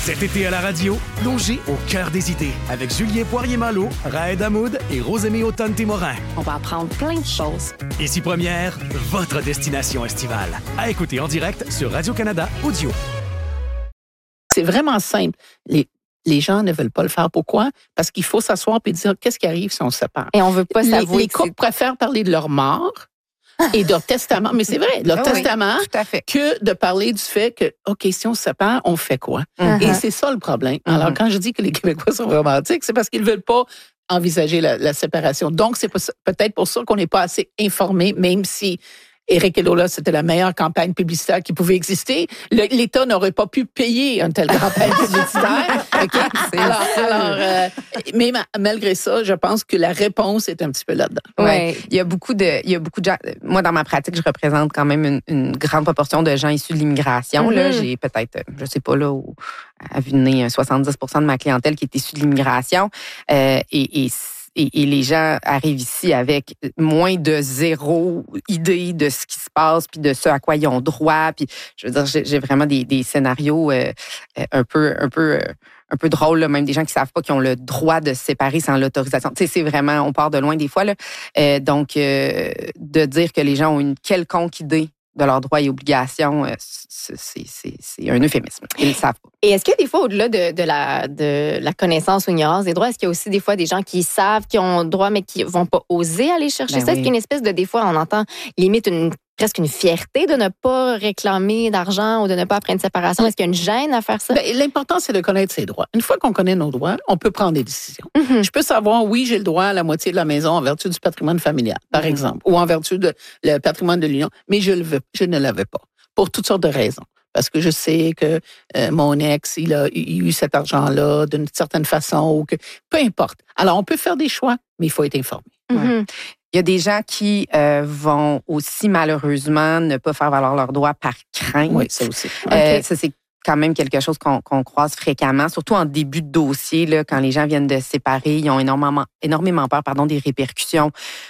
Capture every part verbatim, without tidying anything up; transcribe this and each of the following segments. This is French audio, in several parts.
Cet été à la radio, plongez au cœur des idées avec Julien Poirier-Malo, Raed Hamoud et Rosemée Automne-Témorin. On va apprendre plein de choses. Ici Première, votre destination estivale. À écouter en direct sur Radio-Canada Audio. C'est vraiment simple. Les, les gens ne veulent pas le faire. Pourquoi? Parce qu'il faut s'asseoir et dire qu'est-ce qui arrive si on se sépare. Et on veut pas s'avouer. Les, les couples préfèrent parler de leur mort et de leur testament. Mais c'est vrai, leur oh testament, oui, tout à fait. que de parler du fait que, OK, si on se sépare, on fait quoi? Mm-hmm. Et c'est ça le problème. Mm-hmm. Alors, quand je dis que les Québécois sont romantiques, c'est parce qu'ils ne veulent pas envisager la, la séparation. Donc, c'est peut-être pour ça qu'on n'est pas assez informés, même si Éric et Lola, c'était la meilleure campagne publicitaire qui pouvait exister. Le, L'État n'aurait pas pu payer une telle campagne publicitaire. Okay? Alors, alors euh, mais ma, malgré ça, je pense que la réponse est un petit peu là-dedans. Oui, Ouais. il y a beaucoup de, il y a beaucoup de gens. Moi, dans ma pratique, je représente quand même une, une grande proportion de gens issus de l'immigration. Mm-hmm. Là, j'ai peut-être, je sais pas là, au, à vue de nez, soixante-dix pour cent de ma clientèle qui est issue de l'immigration. Euh, et, et Et, et les gens arrivent ici avec moins de zéro idée de ce qui se passe, puis de ce à quoi ils ont droit. Puis, je veux dire, j'ai, j'ai vraiment des, des scénarios euh, un peu, un peu, euh, un peu drôles, là, même des gens qui savent pas qu'ils ont le droit de se séparer sans l'autorisation. Tu sais, c'est vraiment, on part de loin des fois là. Euh, donc, euh, de dire que les gens ont une quelconque idée de leurs droits et obligations, c'est, c'est, c'est, c'est un euphémisme. Ils le savent pas. Et est-ce que des fois, au-delà de, de, la, de la connaissance ou ignorance des droits, est-ce qu'il y a aussi des fois des gens qui savent qu'ils ont droit, mais qui vont pas oser aller chercher Ben ça? oui. Est-ce qu'il y a une espèce de, des fois, on entend limite une presque une fierté de ne pas réclamer d'argent ou de ne pas après une séparation? Est-ce qu'il y a une gêne à faire ça? Ben, l'important, c'est de connaître ses droits. Une fois qu'on connaît nos droits, on peut prendre des décisions. Mm-hmm. Je peux savoir, oui, j'ai le droit à la moitié de la maison en vertu du patrimoine familial, par Mm-hmm. exemple, ou en vertu de le patrimoine de l'union, mais je le veux, je ne l'avais pas, pour toutes sortes de raisons. Parce que je sais que euh, mon ex, il a, il a eu cet argent-là d'une certaine façon, ou que peu importe. Alors, on peut faire des choix, mais il faut être informé. Mm-hmm. Il y a des gens qui euh, vont aussi malheureusement ne pas faire valoir leurs droits par crainte. Oui, ça aussi. Euh, Okay. ça, c'est quand même quelque chose qu'on, qu'on croise fréquemment, surtout en début de dossier, là, quand les gens viennent de se séparer, ils ont énormément, énormément peur pardon, des répercussions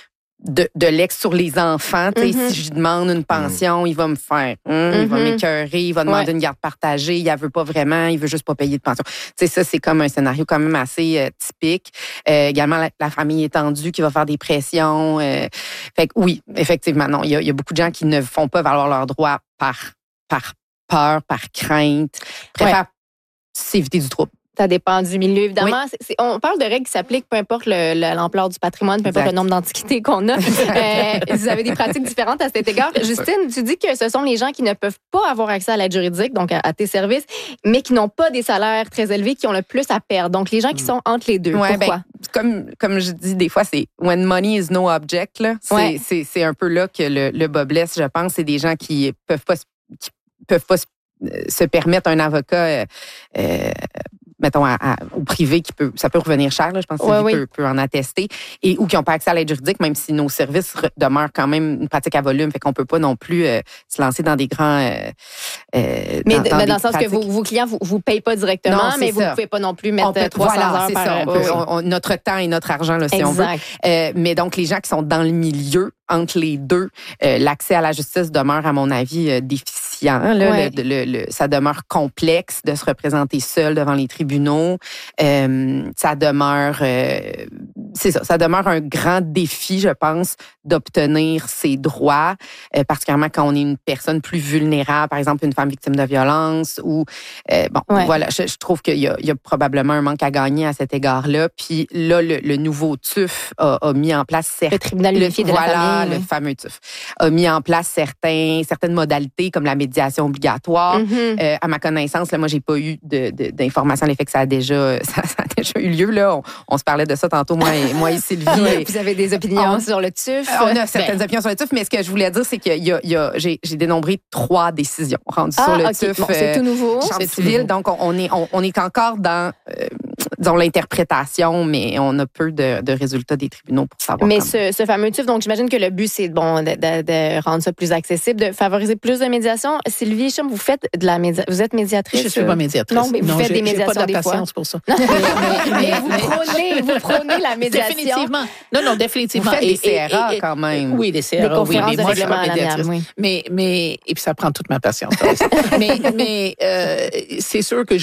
de, de l'ex sur les enfants. Mm-hmm. Si je lui demande une pension, mm-hmm. il va me faire, hum, mm-hmm. il va m'écœurer, il va demander ouais. une garde partagée, il ne veut pas vraiment, il veut juste pas payer de pension. T'sais, ça, c'est comme un scénario quand même assez euh, typique. Euh, également, la, la famille étendue qui va faire des pressions. Euh, fait que oui, effectivement, non, il y a, il y a beaucoup de gens qui ne font pas valoir leurs droits par, par peur, par crainte, préfèrent ouais. s'éviter du trouble. Ça dépend du milieu, évidemment. Oui. C'est, c'est, on parle de règles qui s'appliquent, peu importe le, le, l'ampleur du patrimoine, peu importe exact. Le nombre d'antiquités qu'on a. euh, vous avez des pratiques différentes à cet égard. Justine, tu dis que ce sont les gens qui ne peuvent pas avoir accès à l'aide juridique, donc à, à tes services, mais qui n'ont pas des salaires très élevés, qui ont le plus à perdre. Donc, les gens qui sont entre les deux. Ouais, pourquoi? Ben, comme, comme je dis des fois, c'est « when money is no object ». Là. C'est, ouais. c'est, c'est un peu là que le, le bas blesse, je pense. C'est des gens qui peuvent pas, qui peuvent pas se permettre un avocat... Euh, euh, mettons, à, à, au privé, qui peut, ça peut revenir cher, là, je pense que ouais, Sylvie oui. peut, peut en attester, et ou qui n'ont pas accès à l'aide juridique, même si nos services re, demeurent quand même une pratique à volume, fait qu'on peut pas non plus euh, se lancer dans des grands... Euh, euh, mais dans, dans, mais dans le sens pratiques. Que vos, vos clients vous, vous payent pas directement, non, mais ça. Vous ne pouvez pas non plus mettre peut, trois cents voilà, heures c'est par... Ça, on peut, oui. on, on, notre temps et notre argent, là, si exact. On veut. Euh, mais donc, les gens qui sont dans le milieu, entre les deux, euh, l'accès à la justice demeure, à mon avis, euh, déficient. Là, ouais. le, le, le, ça demeure complexe de se représenter seul devant les tribunaux. Euh, ça demeure, euh, c'est ça, ça demeure un grand défi, je pense, d'obtenir ses droits, euh, particulièrement quand on est une personne plus vulnérable, par exemple une femme victime de violence. Ou euh, bon, ouais. voilà, je, je trouve qu'il y a, il y a probablement un manque à gagner à cet égard-là. Puis là, le, le nouveau T U F a, a mis en place certains, le tribunal unifié de voilà, la famille, le oui. fameux T U F a mis en place certains, certaines modalités comme la médiation obligatoire. Mm-hmm. Euh, à ma connaissance, là, moi, j'ai pas eu de, de, d'informations à l'effet que ça a déjà, ça, ça a déjà eu lieu. Là, on, on se parlait de ça tantôt, moi et moi et Sylvie. Et vous avez des opinions on, sur le T U F. On a certaines ben. opinions sur le T U F, mais ce que je voulais dire, c'est qu'il y a, il y a j'ai, j'ai dénombré trois décisions rendues ah, sur le okay. T U F. Bon, c'est tout nouveau. C'est civil, donc on, on est, on, on est encore dans, euh, disons, l'interprétation, mais on a peu de, de résultats des tribunaux pour savoir. Mais ce, ce fameux T U F, donc j'imagine que le but, c'est bon de, de, de rendre ça plus accessible, de favoriser plus de médiation. Sylvie Chum, vous faites de la médiation. Vous êtes médiatrice? Je ne suis pas médiatrice. Non, mais vous non, faites j'ai, des médiations j'ai pas de la des patience fois. pour ça. mais, mais, mais, vous, prônez, vous prônez la médiation. Définitivement. Non, non, définitivement. Vous faites et, des C R A et, et, quand même. Oui, des C R A. Des conférences oui, de moi, règlement à l'amiable, oui. Mais, mais, et puis ça prend toute ma patience. mais mais euh, c'est sûr que